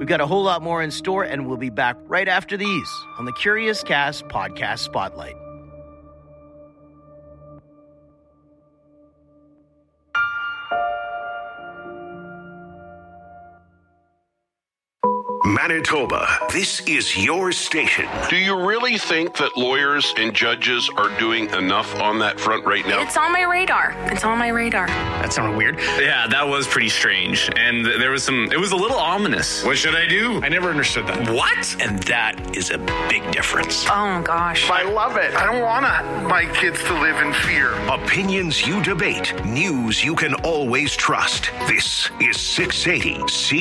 We've got a whole lot more in store, and we'll be back right after these on the Curious Cast Podcast Spotlight. Manitoba, this is your station. Do you really think that lawyers and judges are doing enough on that front right now? It's on my radar. That sounded weird. Yeah, that was pretty strange. And it was a little ominous. What should I do? I never understood that. What? And that is a big difference. Oh, gosh. I love it. I don't want my kids to live in fear. Opinions you debate, news you can always trust. This is 680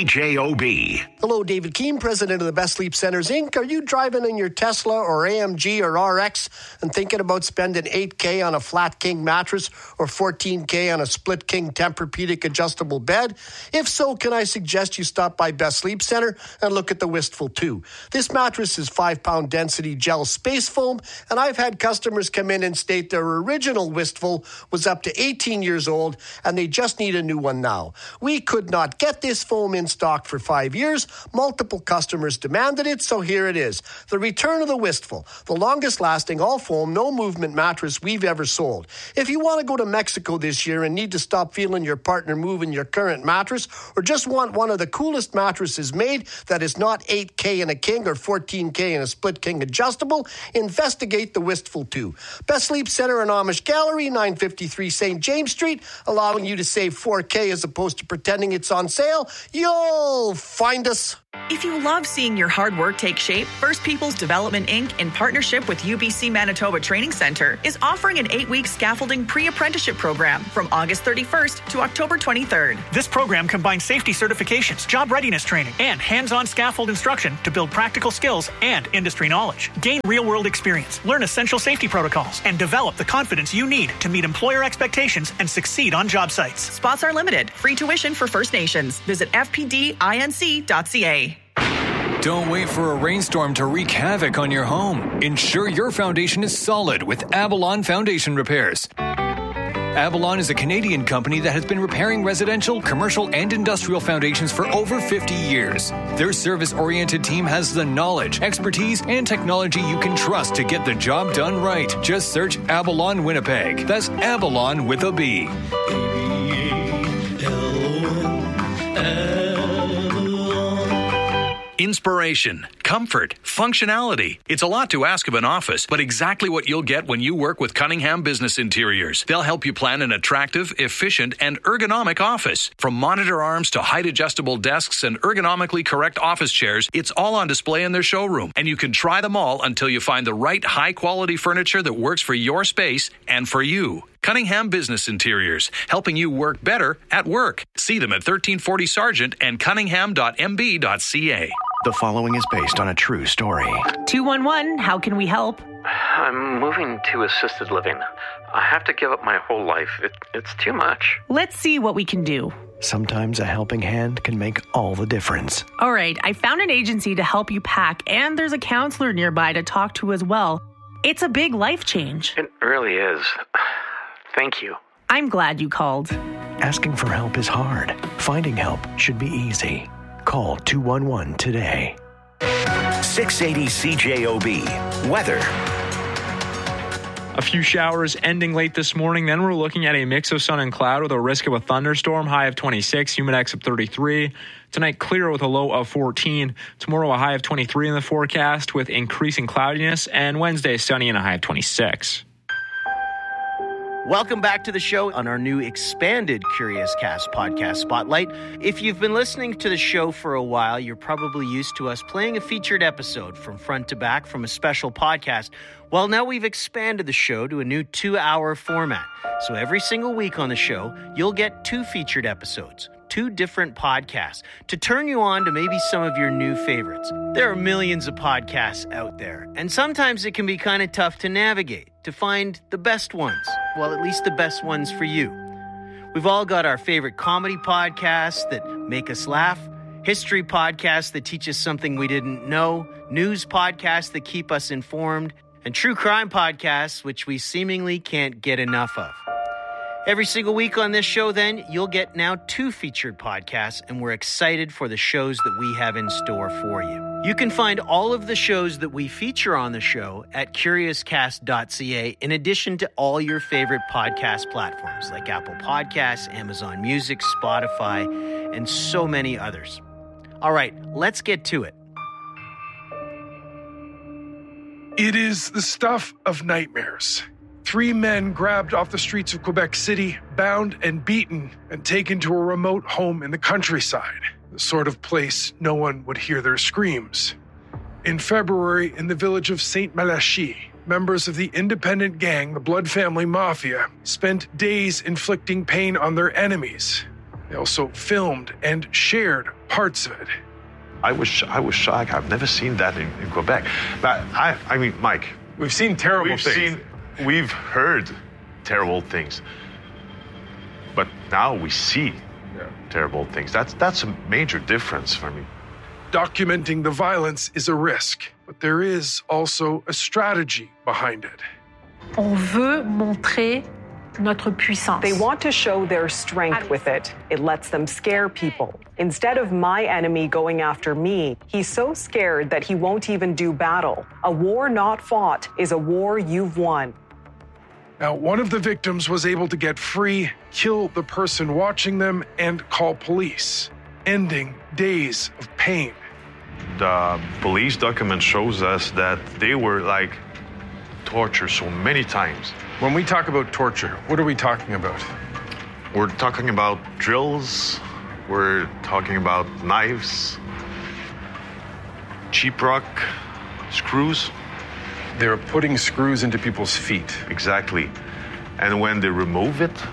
CJOB. Hello, David Keane, president of the Best Sleep Centers, Inc. Are you driving in your Tesla or AMG or RX and thinking about spending $8,000 on a flat king mattress or $14,000 on a split king Tempur-Pedic adjustable bed? If so, can I suggest you stop by Best Sleep Center and look at the Wistful 2? This mattress is 5-pound density gel space foam, and I've had customers come in and state their original Wistful was up to 18 years old and they just need a new one now. We could not get this foam in stock for 5 years. Multiple customers demanded it, so here it is. The return of the Wistful, the longest lasting all foam, no movement mattress we've ever sold. If you want to go to Mexico this year and need to stop feeling your partner moving your current mattress, or just want one of the coolest mattresses made that is not $8,000 in a king or $14,000 in a split king adjustable, investigate the Wistful 2. Best Sleep Center and Amish Gallery, 953 St. James Street, allowing you to save $4,000 as opposed to pretending it's on sale. You'll find us. If you love seeing your hard work take shape, First Peoples Development Inc., in partnership with UBC Manitoba Training Center, is offering an 8-week scaffolding pre-apprenticeship program from August 31st to October 23rd. This program combines safety certifications, job readiness training, and hands-on scaffold instruction to build practical skills and industry knowledge. Gain real-world experience, learn essential safety protocols, and develop the confidence you need to meet employer expectations and succeed on job sites. Spots are limited. Free tuition for First Nations. Visit fpdinc.ca. Don't wait for a rainstorm to wreak havoc on your home. Ensure your foundation is solid with Avalon Foundation Repairs. Avalon is a Canadian company that has been repairing residential, commercial, and industrial foundations for over 50 years. Their service-oriented team has the knowledge, expertise, and technology you can trust to get the job done right. Just search Avalon Winnipeg. That's Avalon with a B. Inspiration, comfort, functionality. It's a lot to ask of an office, but exactly what you'll get when you work with Cunningham Business Interiors. They'll help you plan an attractive, efficient, and ergonomic office. From monitor arms to height-adjustable desks and ergonomically correct office chairs, it's all on display in their showroom, and you can try them all until you find the right high-quality furniture that works for your space and for you. Cunningham Business Interiors, helping you work better at work. See them at 1340 Sargent and cunningham.mb.ca. The following is based on a true story. 211, how can we help? I'm moving to assisted living. I have to give up my whole life. It's too much. Let's see what we can do. Sometimes a helping hand can make all the difference. All right, I found an agency to help you pack, and there's a counselor nearby to talk to as well. It's a big life change. It really is. Thank you. I'm glad you called. Asking for help is hard. Finding help should be easy. Call 211 today. 680 CJOB. Weather. A few showers ending late this morning. Then we're looking at a mix of sun and cloud with a risk of a thunderstorm. High of 26, humidex of 33. Tonight, clear with a low of 14. Tomorrow, a high of 23 in the forecast with increasing cloudiness. And Wednesday, sunny and a high of 26. Welcome back to the show on our new expanded Curious Cast podcast Spotlight. If you've been listening to the show for a while, you're probably used to us playing a featured episode from front to back from a special podcast. Well, now we've expanded the show to a new 2-hour format. So every single week on the show, you'll get 2 featured episodes, 2 different podcasts, to turn you on to maybe some of your new favorites. There are millions of podcasts out there, and sometimes it can be kind of tough to navigate, to find the best ones. Well, at least the best ones for you. We've all got our favorite comedy podcasts that make us laugh, history podcasts that teach us something we didn't know, news podcasts that keep us informed, and true crime podcasts which we seemingly can't get enough of. Every single week on this show, then, you'll get now 2 featured podcasts, and we're excited for the shows that we have in store for you. You can find all of the shows that we feature on the show at CuriousCast.ca, in addition to all your favorite podcast platforms like Apple Podcasts, Amazon Music, Spotify, and so many others. All right, let's get to it. It is the stuff of nightmares. 3 men grabbed off the streets of Quebec City, bound and beaten, and taken to a remote home in the countryside, the sort of place no one would hear their screams. In February, in the village of Saint-Malachie, members of the independent gang, the Blood Family Mafia, spent days inflicting pain on their enemies. They also filmed and shared parts of it. I was shocked. I've never seen that in Quebec. But I mean, Mike, we've seen terrible things. We've heard terrible things, but now we see terrible things. That's a major difference for me. Documenting the violence is a risk, but there is also a strategy behind it. On veut montrer notre puissance. They want to show their strength with it. It lets them scare people. Instead of my enemy going after me, he's so scared that he won't even do battle. A war not fought is a war you've won. Now, one of the victims was able to get free, kill the person watching them, and call police, ending days of pain. The police document shows us that they were tortured so many times. When we talk about torture, what are we talking about? We're talking about drills, we're talking about knives, sheetrock, screws. They were putting screws into people's feet. Exactly. And when they remove it,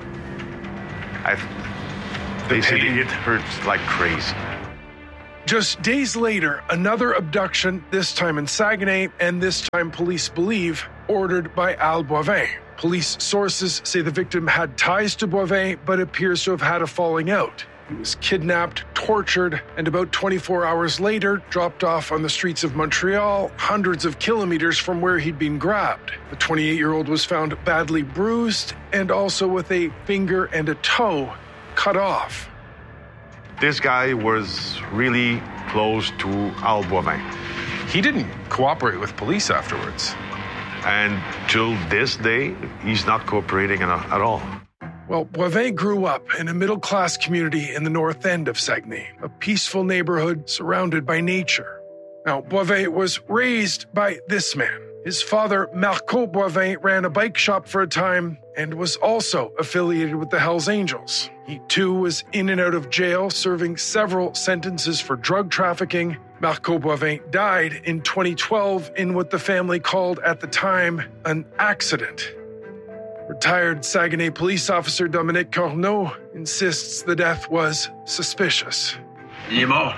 they say it hurts like crazy. Just days later, another abduction, this time in Saguenay, and this time police believe, ordered by Al Boivin. Police sources say the victim had ties to Boivin, but appears to have had a falling out. He was kidnapped, tortured, and about 24 hours later, dropped off on the streets of Montreal, hundreds of kilometers from where he'd been grabbed. The 28-year-old was found badly bruised and also with a finger and a toe cut off. This guy was really close to Al Boivin. He didn't cooperate with police afterwards. And till this day, he's not cooperating at all. Well, Boivin grew up in a middle-class community in the north end of Saguenay, a peaceful neighborhood surrounded by nature. Now, Boivin was raised by this man. His father, Marco Boivin, ran a bike shop for a time and was also affiliated with the Hells Angels. He, too, was in and out of jail, serving several sentences for drug trafficking. Marco Boivin died in 2012 in what the family called at the time an accident. Retired Saguenay police officer Dominique Corneau insists the death was suspicious. He died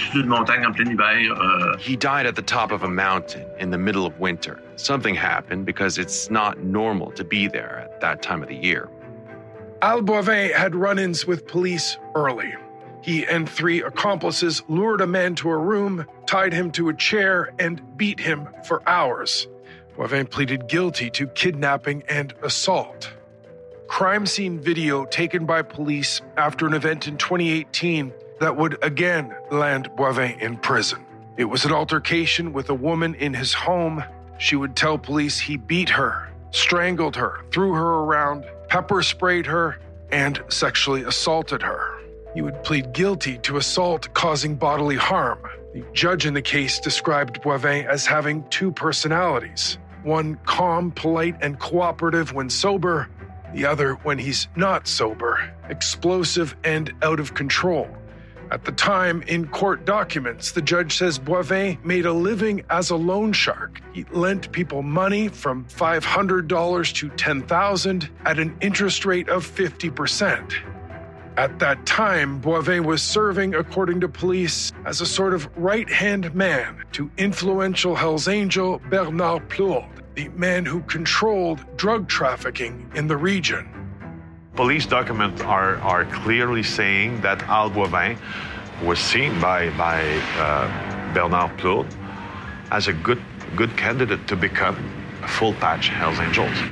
at the top of a mountain in the middle of winter. Something happened because it's not normal to be there at that time of the year. Al Boivin had run-ins with police early. He and 3 accomplices lured a man to a room, tied him to a chair, and beat him for hours. Boivin pleaded guilty to kidnapping and assault. Crime scene video taken by police after an event in 2018 that would again land Boivin in prison. It was an altercation with a woman in his home. She would tell police he beat her, strangled her, threw her around, pepper sprayed her, and sexually assaulted her. He would plead guilty to assault causing bodily harm. The judge in the case described Boivin as having 2 personalities. One calm, polite, and cooperative when sober, the other when he's not sober, explosive and out of control. At the time, in court documents, the judge says Boivin made a living as a loan shark. He lent people money from $500 to $10,000 at an interest rate of 50%. At that time, Boivin was serving, according to police, as a sort of right-hand man to influential Hells Angel Bernard Plourde, the man who controlled drug trafficking in the region. Police documents are clearly saying that Al Boivin was seen by Bernard Plourde as a good candidate to become a full-patch Hells Angels.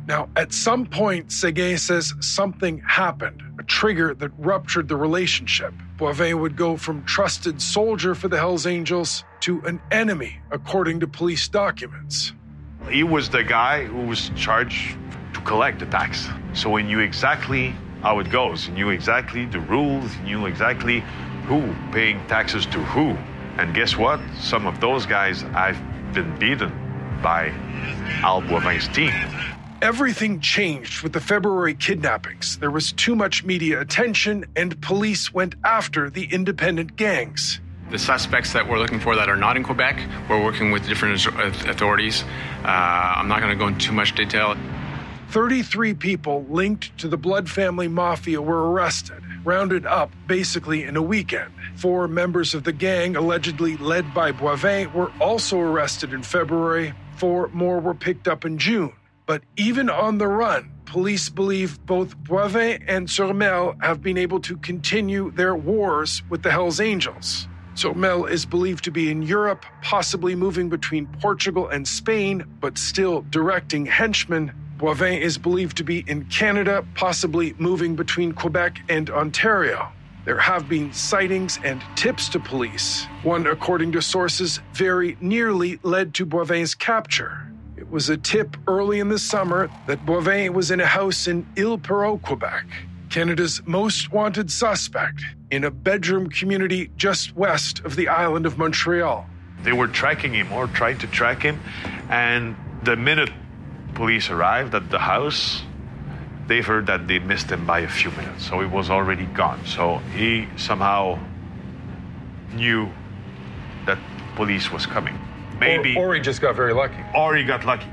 Now, at some point, Séguin says something happened, a trigger that ruptured the relationship. Boivin would go from trusted soldier for the Hells Angels to an enemy, according to police documents. He was the guy who was charged to collect the tax. So he knew exactly how it goes. He knew exactly the rules. He knew exactly who paying taxes to who. And guess what? Some of those guys have been beaten by Al Boivin's team. Everything changed with the February kidnappings. There was too much media attention, and police went after the independent gangs. The suspects that we're looking for that are not in Quebec, we're working with different authorities. I'm not going to go into too much detail. 33 people linked to the Blood Family Mafia were arrested, rounded up basically in a weekend. 4 members of the gang, allegedly led by Boivin, were also arrested in February. 4 more were picked up in June. But even on the run, police believe both Boivin and Turmel have been able to continue their wars with the Hells Angels. Turmel is believed to be in Europe, possibly moving between Portugal and Spain, but still directing henchmen. Boivin is believed to be in Canada, possibly moving between Quebec and Ontario. There have been sightings and tips to police. One, according to sources, very nearly led to Boivin's capture. It was a tip early in the summer that Boivin was in a house in Île-Perrot, Quebec, Canada's most wanted suspect, in a bedroom community just west of the island of Montreal. They were tracking him or tried to track him, and the minute police arrived at the house, they heard that they missed him by a few minutes, so he was already gone. So he somehow knew that police was coming. Maybe, or he just got very lucky. Or he got lucky.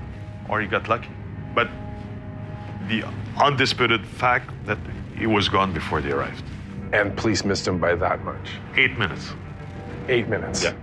But the undisputed fact that he was gone before they arrived. And police missed him by that much. 8 minutes. 8 minutes. Yeah.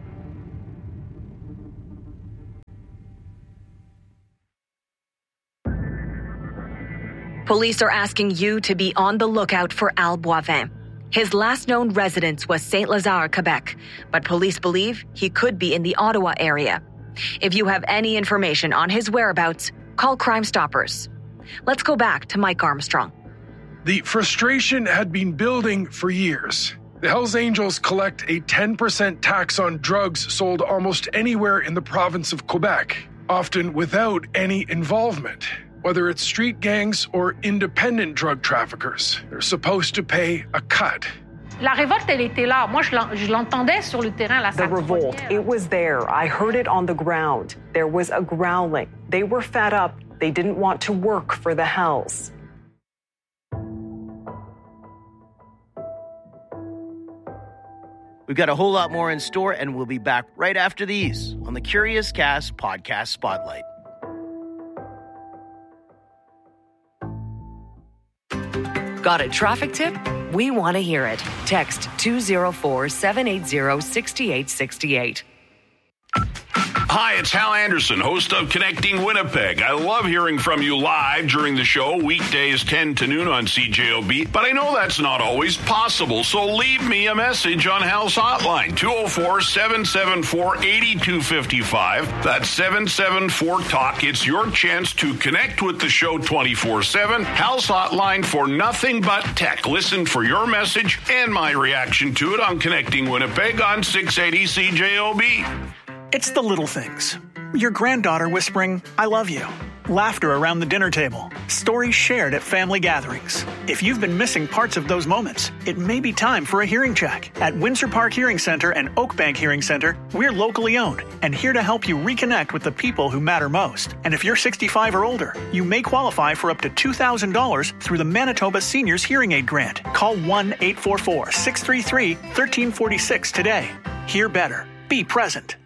Police are asking you to be on the lookout for Al Boivin. His last known residence was Saint-Lazare, Quebec, but police believe he could be in the Ottawa area. If you have any information on his whereabouts, call Crime Stoppers. Let's go back to Mike Armstrong. The frustration had been building for years. The Hells Angels collect a 10% tax on drugs sold almost anywhere in the province of Quebec, often without any involvement. Whether it's street gangs or independent drug traffickers, they're supposed to pay a cut. La révolte, elle était là. Moi, je l'entendais sur le terrain. The revolt, it was there. I heard it on the ground. There was a growling. They were fed up. They didn't want to work for the Hells. We've got a whole lot more in store, and we'll be back right after these on the Curious Cast Podcast Spotlight. Got a traffic tip? We want to hear it. Text 204-780-6868. Hi, it's Hal Anderson, host of Connecting Winnipeg. I love hearing from you live during the show, weekdays 10 to noon on CJOB, but I know that's not always possible, so leave me a message on Hal's hotline, 204-774-8255. That's 774-TALK. It's your chance to connect with the show 24/7. Hal's hotline for nothing but tech. Listen for your message and my reaction to it on Connecting Winnipeg on 680 CJOB. It's the little things. Your granddaughter whispering, "I love you." Laughter around the dinner table. Stories shared at family gatherings. If you've been missing parts of those moments, it may be time for a hearing check. At Windsor Park Hearing Center and Oakbank Hearing Center, we're locally owned and here to help you reconnect with the people who matter most. And if you're 65 or older, you may qualify for up to $2,000 through the Manitoba Seniors Hearing Aid Grant. Call 1-844-633-1346 today. Hear better. Be present.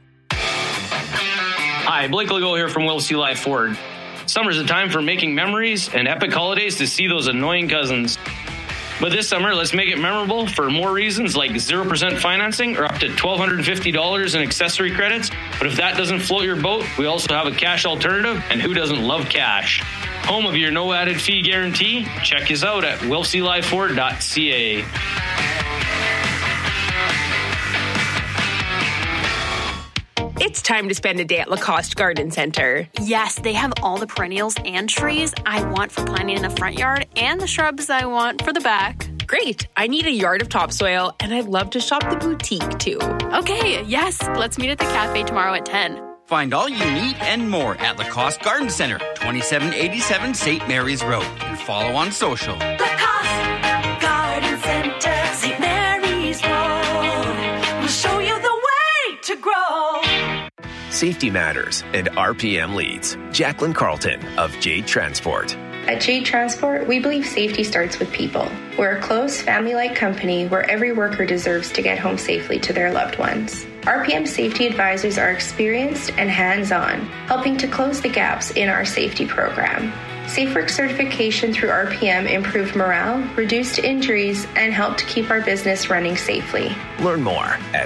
Hi, Blake Legault here from Will C. Life Ford. Summer's a time for making memories and epic holidays to see those annoying cousins. But this summer, let's make it memorable for more reasons like 0% financing or up to $1,250 in accessory credits. But if that doesn't float your boat, we also have a cash alternative, and who doesn't love cash? Home of your no added fee guarantee? Check us out at willclifeford.ca. It's time to spend a day at Lacoste Garden Center. Yes, they have all the perennials and trees I want for planting in the front yard and the shrubs I want for the back. Great. I need a yard of topsoil, and I'd love to shop the boutique, too. Okay, yes. Let's meet at the cafe tomorrow at 10. Find all you need and more at Lacoste Garden Center, 2787 St. Mary's Road. And follow on social. Lacoste Garden Center, St. Mary's Road. We'll show you the way to grow. Safety matters, and RPM leads. Jacqueline Carlton of Jade Transport. At Jade Transport, we believe safety starts with people. We're a close, family-like company where every worker deserves to get home safely to their loved ones. RPM safety advisors are experienced and hands-on, helping to close the gaps in our safety program. SafeWork certification through RPM improved morale, reduced injuries, and helped keep our business running safely. Learn more at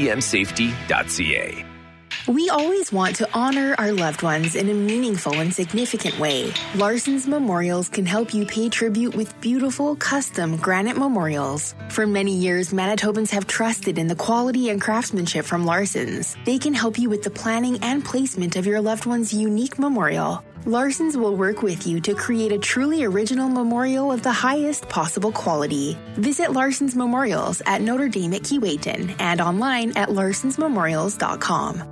rpmsafety.ca. We always want to honor our loved ones in a meaningful and significant way. Larson's Memorials can help you pay tribute with beautiful, custom granite memorials. For many years, Manitobans have trusted in the quality and craftsmanship from Larson's. They can help you with the planning and placement of your loved one's unique memorial. Larson's will work with you to create a truly original memorial of the highest possible quality. Visit Larson's Memorials at Notre Dame at Keewatin and online at larsonsmemorials.com.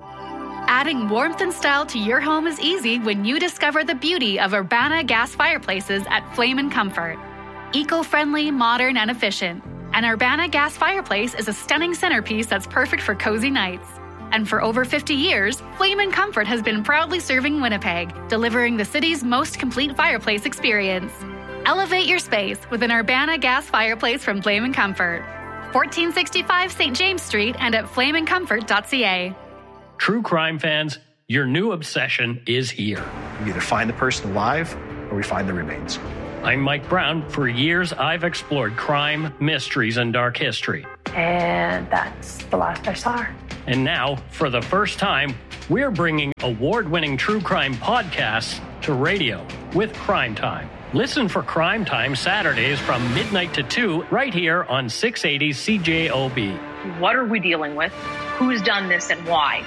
Adding warmth and style to your home is easy when you discover the beauty of Urbana gas fireplaces at Flame & Comfort. Eco-friendly, modern, and efficient. An Urbana gas fireplace is a stunning centerpiece that's perfect for cozy nights. And for over 50 years, Flame & Comfort has been proudly serving Winnipeg, delivering the city's most complete fireplace experience. Elevate your space with an Urbana gas fireplace from Flame & Comfort. 1465 St. James Street and at flameandcomfort.ca. True crime fans, your new obsession is here. We either find the person alive or we find the remains. I'm Mike Brown. For years, I've explored crime, mysteries, and dark history. And that's the last I saw her. And now, for the first time, we're bringing award-winning true crime podcasts to radio with Crime Time. Listen for Crime Time Saturdays from midnight to 2 right here on 680 CJOB. What are we dealing with? Who's done this and why?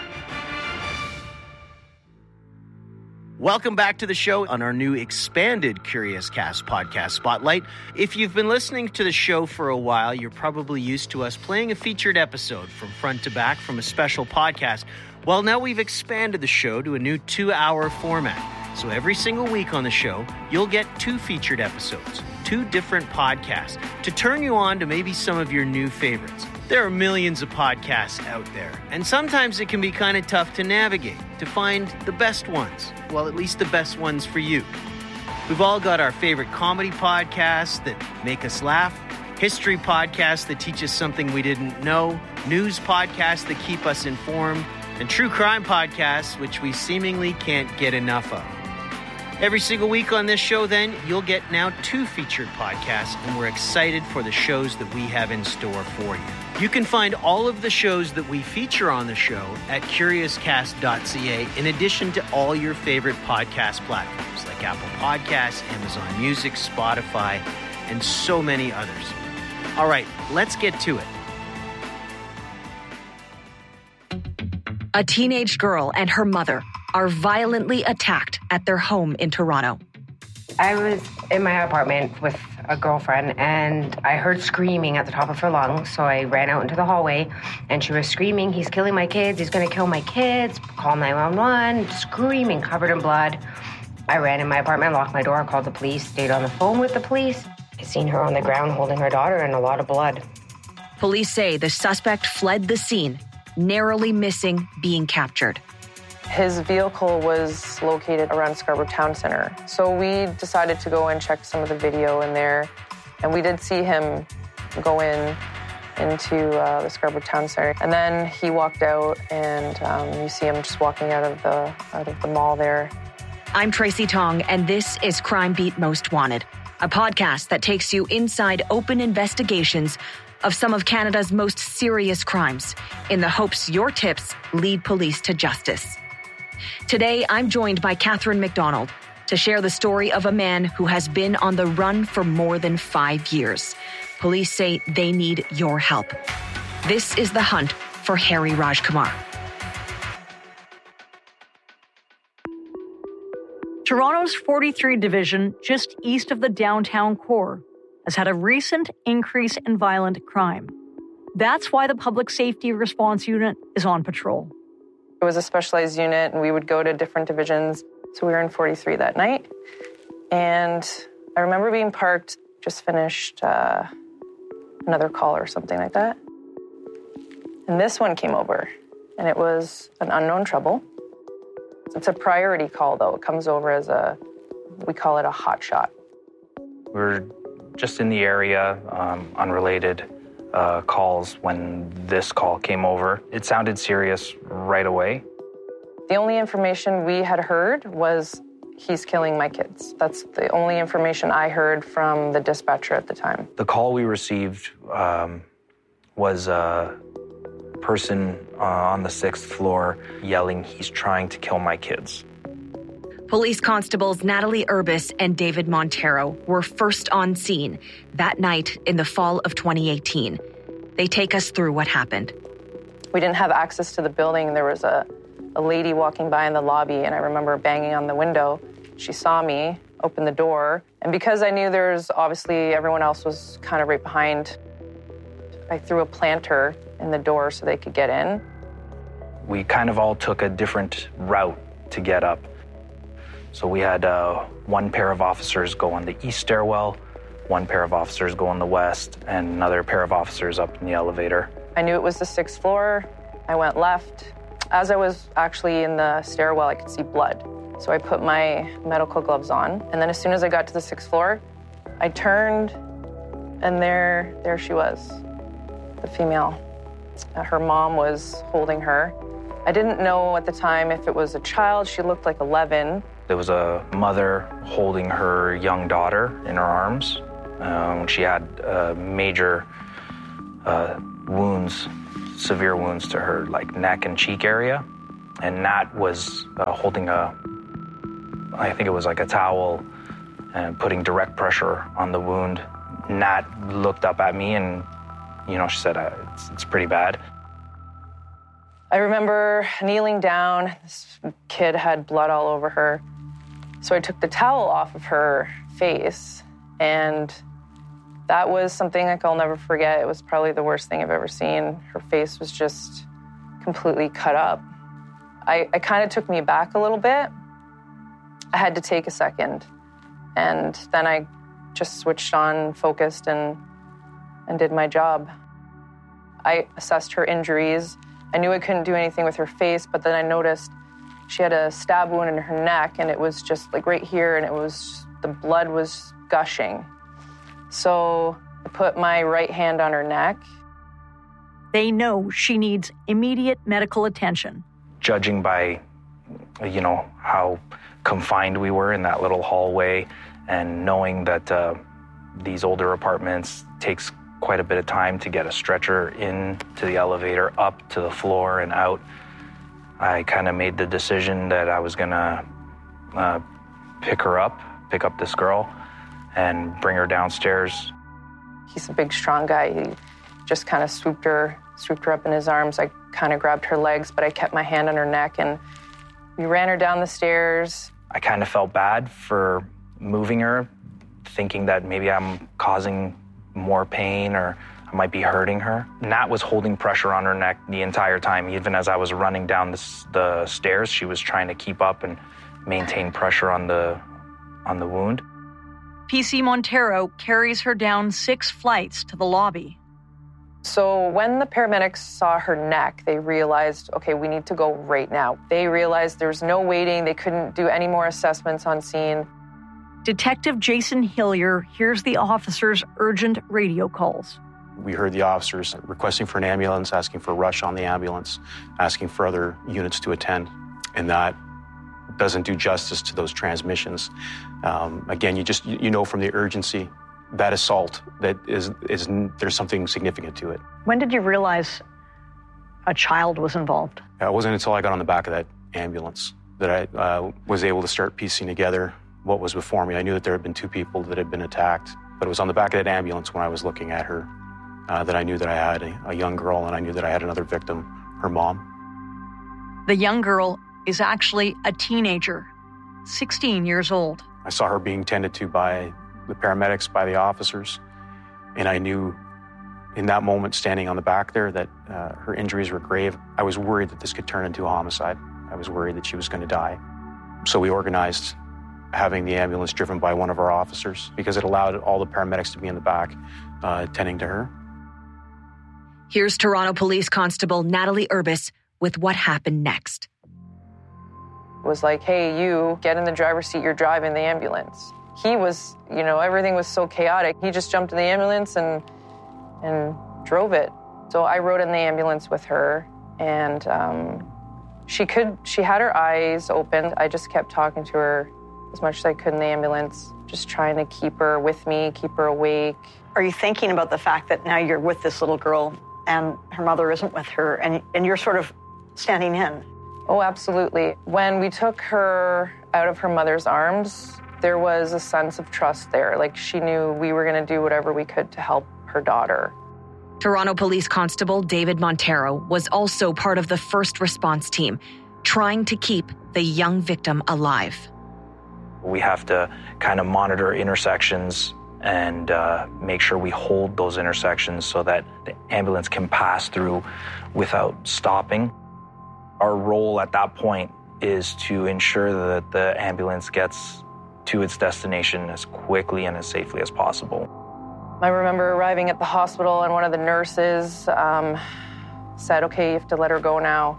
Welcome back to the show on our new expanded Curious Cast podcast Spotlight. If you've been listening to the show for a while, you're probably used to us playing a featured episode from front to back from a special podcast. Well, now we've expanded the show to a new 2-hour format. So every single week on the show, you'll get 2 featured episodes, 2 different podcasts to turn you on to maybe some of your new favorites. There are millions of podcasts out there, and sometimes it can be kind of tough to navigate, to find the best ones. Well, at least the best ones for you. We've all got our favorite comedy podcasts that make us laugh, history podcasts that teach us something we didn't know, news podcasts that keep us informed, and true crime podcasts, which we seemingly can't get enough of. Every single week on this show, then, you'll get now 2 featured podcasts, and we're excited for the shows that we have in store for you. You can find all of the shows that we feature on the show at CuriousCast.ca, in addition to all your favorite podcast platforms like Apple Podcasts, Amazon Music, Spotify, and so many others. All right, let's get to it. A teenage girl and her mother are violently attacked at their home in Toronto. I was in my apartment with a girlfriend and I heard screaming at the top of her lungs, so I ran out into the hallway and she was screaming, "He's killing my kids, he's gonna kill my kids, call 911, screaming, covered in blood. I ran in my apartment, locked my door, called the police, stayed on the phone with the police. I seen her on the ground holding her daughter and a lot of blood. Police say the suspect fled the scene, narrowly missing being captured. His vehicle was located around Scarborough Town Center. So we decided to go and check some of the video in there. And we did see him go into the Scarborough Town Center. And then he walked out and you see him just walking out of the mall there. I'm Tracy Tong, and this is Crime Beat Most Wanted, a podcast that takes you inside open investigations of some of Canada's most serious crimes in the hopes your tips lead police to justice. Today, I'm joined by Catherine McDonald to share the story of a man who has been on the run for more than 5 years. Police say they need your help. This is The Hunt for Harry Rajkumar. Toronto's 43 Division, just east of the downtown core, has had a recent increase in violent crime. That's why the Public Safety Response Unit is on patrol. It was a specialized unit, and we would go to different divisions. So we were in 43 that night. And I remember being parked, just finished another call or something like that. And this one came over, and it was an unknown trouble. It's a priority call, though. It comes over as we call it a hot shot. We're just in the area, unrelated calls when this call came over. It sounded serious right away. The only information we had heard was he's killing my kids. That's the only information I heard from the dispatcher at the time. The call we received was a person on the 6th floor yelling, "He's trying to kill my kids." Police constables Natalie Urbis and David Montero were first on scene that night in the fall of 2018. They take us through what happened. We didn't have access to the building. There was a lady walking by in the lobby, and I remember banging on the window. She saw me, opened the door, and because I knew obviously everyone else was kind of right behind, I threw a planter in the door so they could get in. We kind of all took a different route to get up. So we had one pair of officers go on the east stairwell, one pair of officers go on the west, and another pair of officers up in the elevator. I knew it was the 6th floor. I went left. As I was actually in the stairwell, I could see blood. So I put my medical gloves on. And then as soon as I got to the 6th floor, I turned, and there she was, the female. Her mom was holding her. I didn't know at the time if it was a child. She looked like 11. There was a mother holding her young daughter in her arms. She had major wounds, severe wounds to her neck and cheek area. And Nat was holding I think it was like a towel and putting direct pressure on the wound. Nat looked up at me and, she said, it's pretty bad. I remember kneeling down. This kid had blood all over her. So I took the towel off of her face, and that was something I'll never forget. It was probably the worst thing I've ever seen. Her face was just completely cut up. It kind of took me back a little bit. I had to take a second, and then I just switched on, focused, and did my job. I assessed her injuries. I knew I couldn't do anything with her face, but then I noticed she had a stab wound in her neck, and it was just right here, and the blood was gushing. So I put my right hand on her neck. They know she needs immediate medical attention. Judging by, how confined we were in that little hallway, and knowing that these older apartments takes quite a bit of time to get a stretcher into the elevator, up to the floor and out, I kind of made the decision that I was gonna pick up this girl and bring her downstairs. He's a big, strong guy. He just kind of swooped her up in his arms. I kind of grabbed her legs, but I kept my hand on her neck, and we ran her down the stairs. I kind of felt bad for moving her, thinking that maybe I'm causing more pain or I might be hurting her. Nat was holding pressure on her neck the entire time. Even as I was running down the stairs, she was trying to keep up and maintain pressure on the wound. PC Montero carries her down 6 flights to the lobby. So when the paramedics saw her neck, they realized, okay, we need to go right now. They realized there's no waiting. They couldn't do any more assessments on scene. Detective Jason Hillier hears the officers' urgent radio calls. We heard the officers requesting for an ambulance, asking for a rush on the ambulance, asking for other units to attend, and that doesn't do justice to those transmissions. Again, you know from the urgency, that assault, that is there's something significant to it. When did you realize a child was involved? It wasn't until I got on the back of that ambulance that I was able to start piecing together what was before me. I knew that there had been 2 people that had been attacked, but it was on the back of that ambulance when I was looking at her that I knew that I had a young girl, and I knew that I had another victim, her mom. The young girl is actually a teenager, 16 years old. I saw her being tended to by the paramedics, by the officers, and I knew in that moment, standing on the back there, that her injuries were grave. I was worried that this could turn into a homicide. I was worried that she was going to die. So we organized having the ambulance driven by one of our officers because it allowed all the paramedics to be in the back tending to her. Here's Toronto Police Constable Natalie Urbis with what happened next. It was like, hey, you get in the driver's seat, you're driving the ambulance. He was, everything was so chaotic. He just jumped in the ambulance and drove it. So I rode in the ambulance with her, and she had her eyes open. I just kept talking to her as much as I could in the ambulance, just trying to keep her with me, keep her awake. Are you thinking about the fact that now you're with this little girl and her mother isn't with her, and you're sort of standing in? Oh, absolutely. When we took her out of her mother's arms, there was a sense of trust there. Like, she knew we were going to do whatever we could to help her daughter. Toronto Police Constable David Montero was also part of the first response team, trying to keep the young victim alive. We have to kind of monitor intersections and make sure we hold those intersections so that the ambulance can pass through without stopping. Our role at that point is to ensure that the ambulance gets to its destination as quickly and as safely as possible. I remember arriving at the hospital and one of the nurses said, okay, you have to let her go now.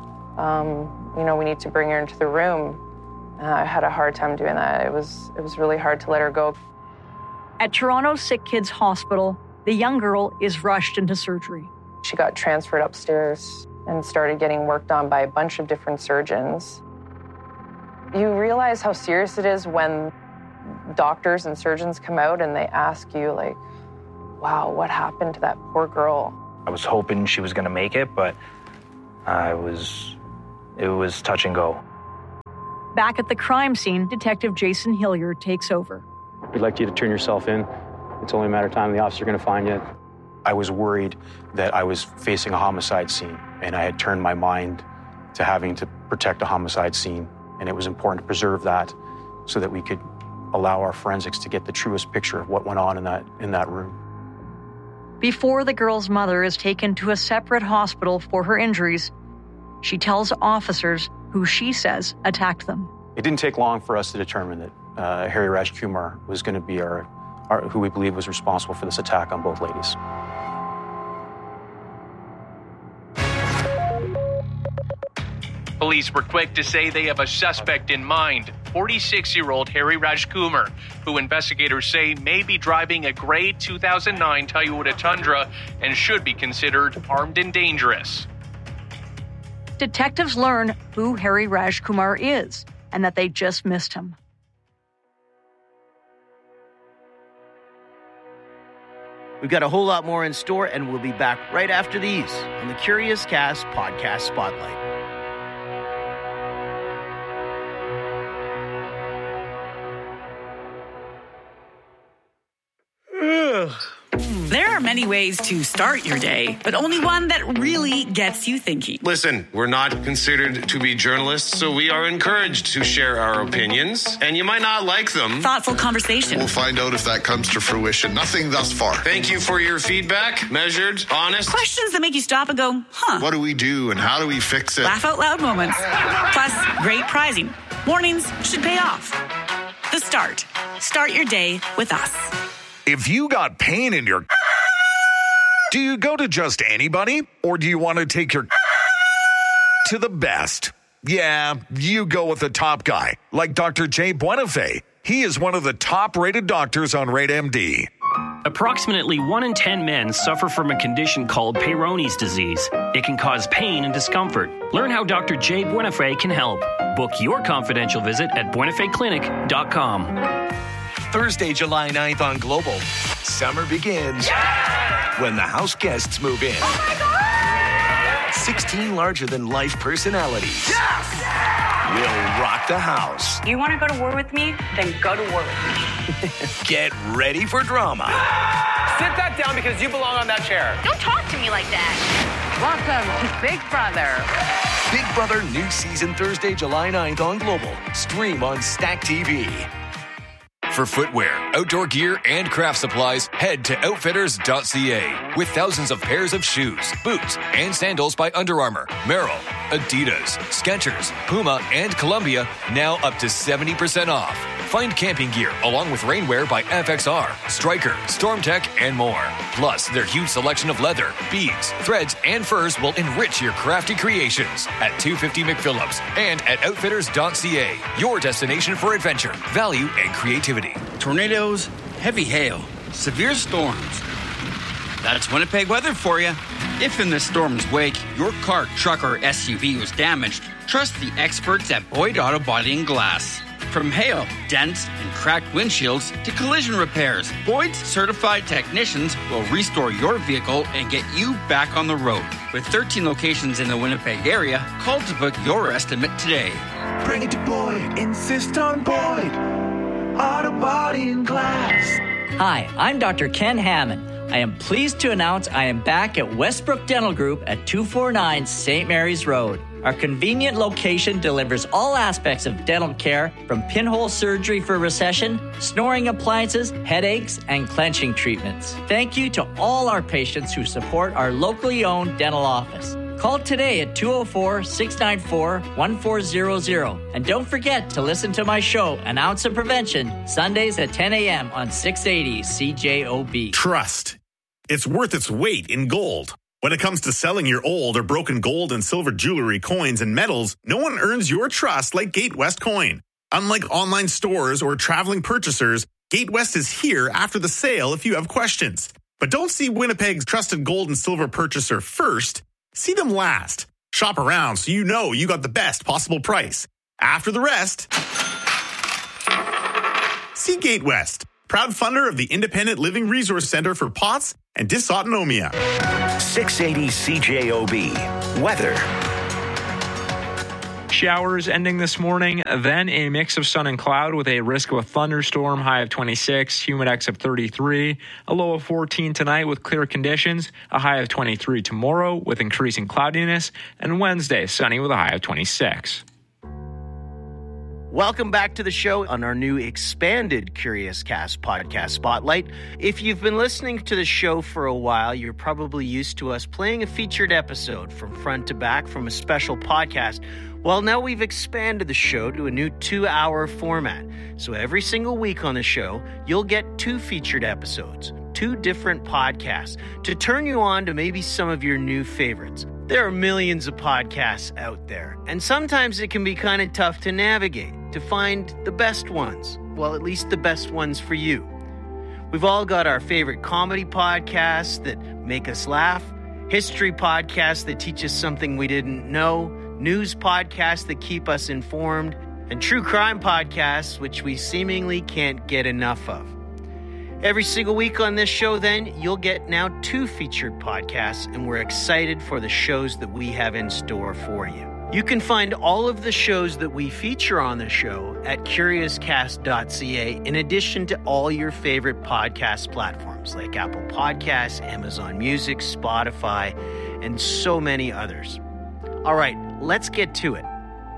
We need to bring her into the room. I had a hard time doing that. It was really hard to let her go. At Toronto Sick Kids Hospital, the young girl is rushed into surgery. She got transferred upstairs and started getting worked on by a bunch of different surgeons. You realize how serious it is when doctors and surgeons come out and they ask you, like, wow, what happened to that poor girl? I was hoping she was going to make it, but it was touch and go. Back at the crime scene, Detective Jason Hilliard takes over. We'd like you to turn yourself in. It's only a matter of time the officer's going to find you. I was worried that I was facing a homicide scene, and I had turned my mind to having to protect a homicide scene. And it was important to preserve that so that we could allow our forensics to get the truest picture of what went on in that room. Before the girl's mother is taken to a separate hospital for her injuries, she tells officers who she says attacked them. It didn't take long for us to determine that Hari Rajkumar was going to be our who we believe was responsible for this attack on both ladies. Police were quick to say they have a suspect in mind, 46-year-old Hari Rajkumar, who investigators say may be driving a gray 2009 Toyota Tundra and should be considered armed and dangerous. Detectives learn who Hari Rajkumar is and that they just missed him. We've got a whole lot more in store, and we'll be back right after these on the Curious Cast Podcast Spotlight. There are many ways to start your day, but only one that really gets you thinking. Listen, we're not considered to be journalists, so we are encouraged to share our opinions, and you might not like them. Thoughtful conversation. We'll find out if that comes to fruition. Nothing thus far. Thank you for your feedback. Measured, honest. Questions that make you stop and go, huh? What do we do and how do we fix it? Laugh out loud moments. Plus, great prizing. Warnings should pay off. The Start. Start your day with us. If you got pain in your... Do you go to just anybody? Or do you want to take your... to the best? Yeah, you go with the top guy, like Dr. Jay Buenafé. He is one of the top-rated doctors on RateMD. Approximately 1 in 10 men suffer from a condition called Peyronie's disease. It can cause pain and discomfort. Learn how Dr. Jay Buenafé can help. Book your confidential visit at buenafeclinic.com. Thursday, July 9th on Global. Summer begins when the house guests move in. Oh my God! 16 larger-than-life personalities will rock the house. You want to go to war with me? Then go to war with me. Get ready for drama. Sit that down because you belong on that chair. Don't talk to me like that. Welcome to Big Brother. Big Brother new season Thursday, July 9th on Global. Stream on Stack TV. For footwear, outdoor gear, and craft supplies, head to Outfitters.ca. With thousands of pairs of shoes, boots, and sandals by Under Armour, Merrell, Adidas, Skechers, Puma, and Columbia, now up to 70% off. Find camping gear along with rainwear by FXR, Stryker, StormTech, and more. Plus, their huge selection of leather, beads, threads, and furs will enrich your crafty creations at 250 McPhillips and at Outfitters.ca. Your destination for adventure, value, and creativity. Tornadoes, heavy hail, severe storms. That's Winnipeg weather for you. If in the storm's wake, your car, truck, or SUV was damaged, trust the experts at Boyd Auto Body and Glass. From hail, dents, and cracked windshields to collision repairs, Boyd's certified technicians will restore your vehicle and get you back on the road. With 13 locations in the Winnipeg area, call to book your estimate today. Bring it to Boyd. Insist on Boyd. Auto Body and Glass. Hi, I'm Dr. Ken Hammond. I am pleased to announce I am back at Westbrook Dental Group at 249 St. Mary's Road. Our convenient location delivers all aspects of dental care, from pinhole surgery for recession, snoring appliances, headaches, and clenching treatments. Thank you to all our patients who support our locally owned dental office. Call today at 204-694-1400. And don't forget to listen to my show, An Ounce of Prevention, Sundays at 10 a.m. on 680 CJOB. Trust. It's worth its weight in gold. When it comes to selling your old or broken gold and silver jewelry, coins, and metals, no one earns your trust like Gatewest Coin. Unlike online stores or traveling purchasers, Gatewest is here after the sale if you have questions. But don't see Winnipeg's trusted gold and silver purchaser first. See them last. Shop around so you know you got the best possible price. After the rest, see Gatewest, proud funder of the Independent Living Resource Center for POTS and Dysautonomia. 680 CJOB. Weather. Showers ending this morning, then a mix of sun and cloud with a risk of a thunderstorm, high of 26, humidex of 33, a low of 14 tonight with clear conditions, a high of 23 tomorrow with increasing cloudiness, and Wednesday sunny with a high of 26. Welcome back to the show on our new expanded Curious Cast podcast Spotlight. If you've been listening to the show for a while, you're probably used to us playing a featured episode from front to back from a special podcast. Well, now we've expanded the show to a new 2-hour format. So every single week on the show, you'll get 2 featured episodes, 2 different podcasts to turn you on to maybe some of your new favorites. There are millions of podcasts out there, and sometimes it can be kind of tough to navigate, to find the best ones. Well, at least the best ones for you. We've all got our favorite comedy podcasts that make us laugh, history podcasts that teach us something we didn't know, news podcasts that keep us informed, and true crime podcasts, which we seemingly can't get enough of. Every single week on this show, then, you'll get now 2 featured podcasts, and we're excited for the shows that we have in store for you. You can find all of the shows that we feature on the show at CuriousCast.ca, in addition to all your favorite podcast platforms like Apple Podcasts, Amazon Music, Spotify, and so many others. All right, let's get to it.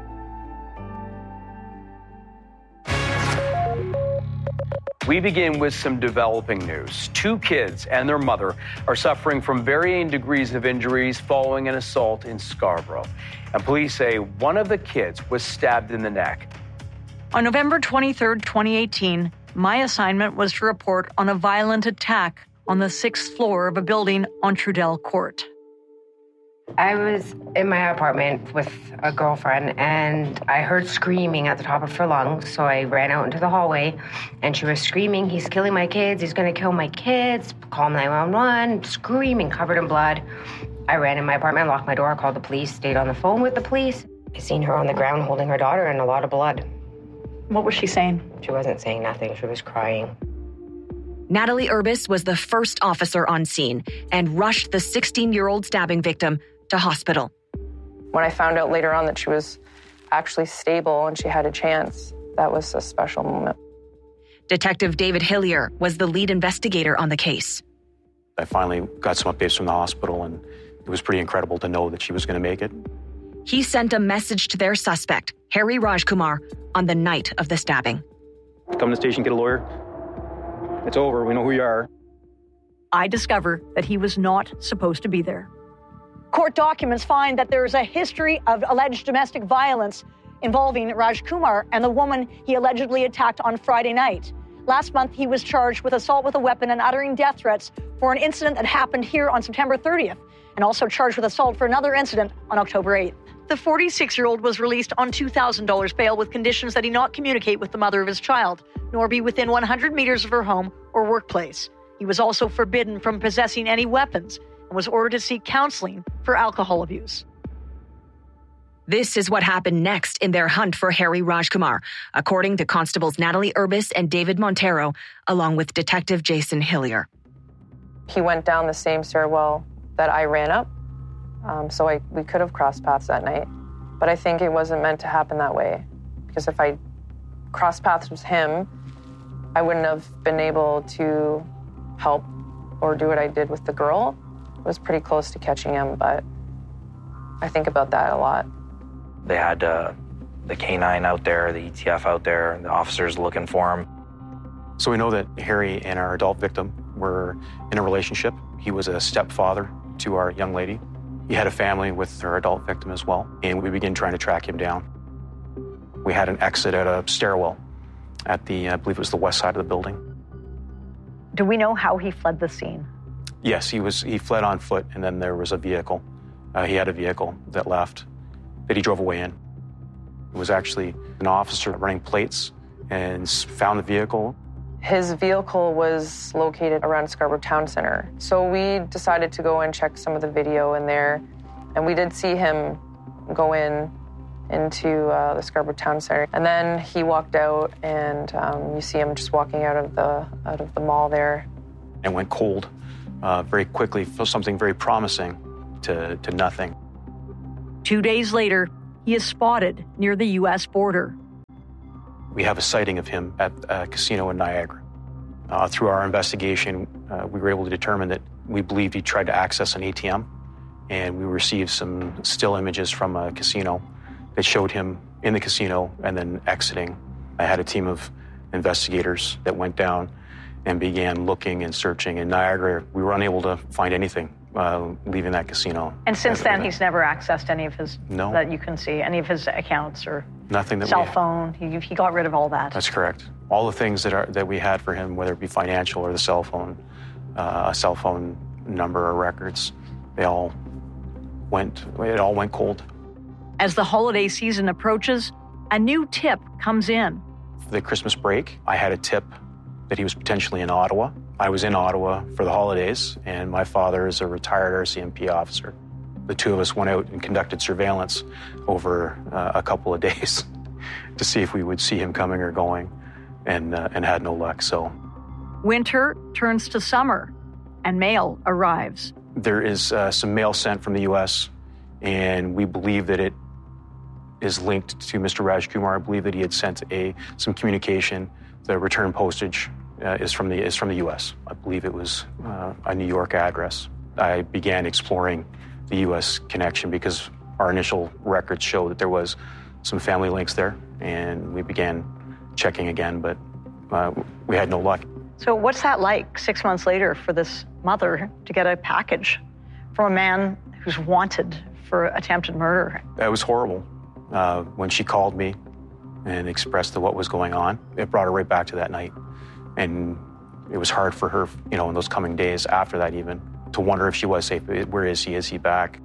We begin with some developing news. 2 kids and their mother are suffering from varying degrees of injuries following an assault in Scarborough. And police say one of the kids was stabbed in the neck. On November 23, 2018, my assignment was to report on a violent attack on the 6th floor of a building on Trudell Court. I was in my apartment with a girlfriend, and I heard screaming at the top of her lungs, so I ran out into the hallway, and she was screaming, "He's killing my kids, he's gonna kill my kids, call 911, screaming, covered in blood. I ran in my apartment, locked my door, called the police, stayed on the phone with the police. I seen her on the ground holding her daughter and a lot of blood. What was she saying? She wasn't saying nothing, she was crying. Natalie Urbis was the first officer on scene and rushed the 16-year-old stabbing victim to hospital. When I found out later on that she was actually stable and she had a chance, that was a special moment. Detective David Hillier was the lead investigator on the case. I finally got some updates from the hospital, and it was pretty incredible to know that she was going to make it. he sent a message to their suspect, Hari Rajkumar, on the night of the stabbing. Come to the station, get a lawyer. It's over. We know who you are. I discover that he was not supposed to be there. Court documents find that there is a history of alleged domestic violence involving Rajkumar and the woman he allegedly attacked on Friday night. Last month, he was charged with assault with a weapon and uttering death threats for an incident that happened here on September 30th, and also charged with assault for another incident on October 8th. The 46-year-old was released on $2,000 bail with conditions that he not communicate with the mother of his child, nor be within 100 meters of her home or workplace. He was also forbidden from possessing any weapons and was ordered to seek counseling for alcohol abuse. This is what happened next in their hunt for Hari Rajkumar, according to Constables Natalie Urbis and David Montero, along with Detective Jason Hillier. He went down the same stairwell that I ran up, so we could have crossed paths that night. But I think it wasn't meant to happen that way, because if I crossed paths with him, I wouldn't have been able to help or do what I did with the girl. It was pretty close to catching him, but I think about that a lot. They had the K9 out there, the ETF out there, the officers looking for him. So we know that Hari and our adult victim were in a relationship. He was a stepfather to our young lady. He had a family with our adult victim as well, and we began trying to track him down. We had an exit at a stairwell at the, I believe it was the west side of the building. Do we know how he fled the scene? Yes, he fled on foot, and then there was a vehicle. He had a vehicle that left, that he drove away in. It was actually an officer running plates and found the vehicle. His vehicle was located around Scarborough Town Center. So we decided to go and check some of the video in there. And we did see him go into the Scarborough Town Center. And then he walked out, and you see him just walking out of the mall there. And went cold very quickly, for something very promising to nothing. 2 days later, he is spotted near the U.S. border. We have a sighting of him at a casino in Niagara. Through our investigation, we were able to determine that we believed he tried to access an ATM, and we received some still images from a casino that showed him in the casino and then exiting. I had a team of investigators that went down and began looking and searching. In Niagara, we were unable to find anything leaving that casino. And since then, he's never accessed any of his, no, that you can see, any of his accounts or nothing that cell phone. He got rid of all that. That's correct. All the things that we had for him, whether it be financial or the cell phone, a cell phone number or records, it all went cold. As the holiday season approaches, a new tip comes in. For the Christmas break, I had a tip that he was potentially in Ottawa. I was in Ottawa for the holidays, and my father is a retired RCMP officer. The two of us went out and conducted surveillance over a couple of days to see if we would see him coming or going, and had no luck. So winter turns to summer, and mail arrives. There is some mail sent from the U.S., and we believe that it is linked to Mr. Rajkumar. I believe that he had sent some communication. The return postage is from the U.S. I believe it was a New York address. I began exploring the U.S. connection because our initial records show that there was some family links there, and we began checking again, but we had no luck. So what's that like 6 months later for this mother to get a package from a man who's wanted for attempted murder? That was horrible. When she called me and expressed what was going on, it brought her right back to that night. And it was hard for her, in those coming days after that even, to wonder if she was safe. Where is he? Is he back?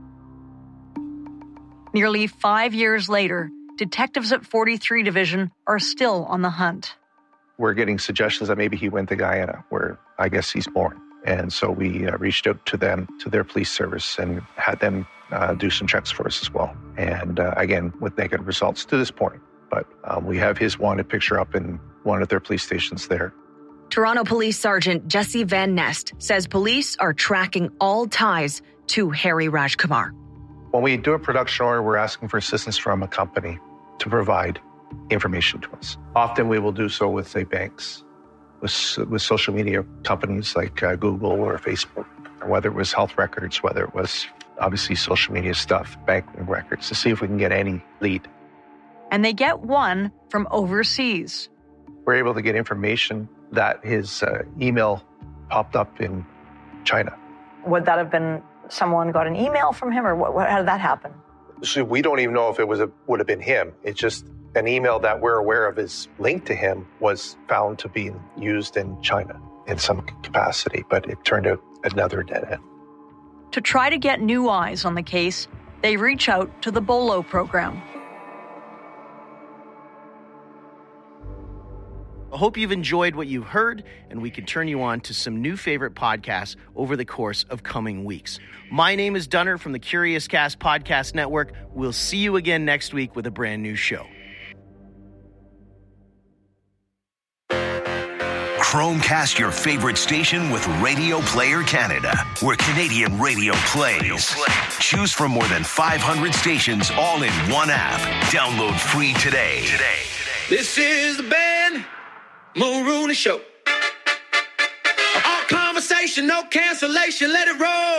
Nearly 5 years later, detectives at 43 Division are still on the hunt. We're getting suggestions that maybe he went to Guyana, where I guess he's born. And so we reached out to them, to their police service, and had them do some checks for us as well. And again, with negative results to this point. But we have his wanted picture up in one of their police stations there. Toronto Police Sergeant Jesse Van Nest says police are tracking all ties to Hari Rajkumar. When we do a production order, we're asking for assistance from a company to provide information to us. Often we will do so with, say, banks, with social media companies like Google or Facebook, or whether it was health records, whether it was obviously social media stuff, banking records, to see if we can get any lead. And they get one from overseas. We're able to get information that his email popped up in China. Would that have been someone got an email from him, or how did that happen? So we don't even know if it would have been him. It's just an email that we're aware of is linked to him was found to be used in China in some capacity, but it turned out another dead end. To try to get new eyes on the case, they reach out to the BOLO program. I hope you've enjoyed what you've heard, and we can turn you on to some new favorite podcasts over the course of coming weeks. My name is Dunner from the Curious Cast Podcast Network. We'll see you again next week with a brand new show. Chromecast your favorite station with Radio Player Canada, where Canadian radio plays. Choose from more than 500 stations all in one app. Download free today. This is the Ben Mulrooney Show. All conversation, no cancellation, let it roll.